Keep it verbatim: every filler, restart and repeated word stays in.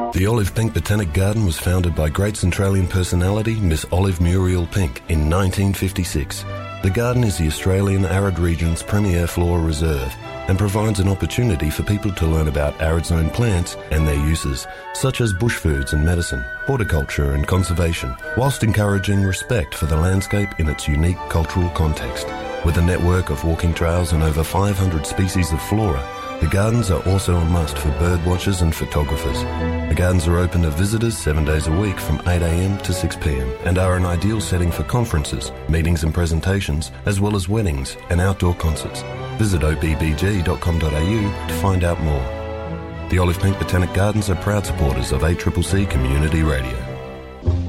The Olive Pink Botanic Garden was founded by great Centralian personality Miss Olive Muriel Pink in nineteen fifty-six. The garden is the Australian Arid Region's premier flora reserve and provides an opportunity for people to learn about arid zone plants and their uses, such as bush foods and medicine, horticulture and conservation, whilst encouraging respect for the landscape in its unique cultural context. With a network of walking trails and over five hundred species of flora, the gardens are also a must for bird watchers and photographers. The gardens are open to visitors seven days a week from eight a m to six p m and are an ideal setting for conferences, meetings and presentations, as well as weddings and outdoor concerts. Visit o p b g dot com dot a u to find out more. The Olive Pink Botanic Gardens are proud supporters of A C C C Community Radio.